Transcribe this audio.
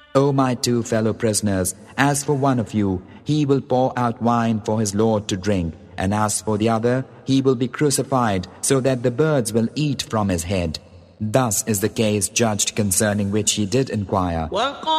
O my two fellow prisoners, as for one of you, he will pour out wine for his Lord to drink, and as for the other, he will be crucified, so that the birds will eat from his head. Thus is the case judged concerning which he did inquire.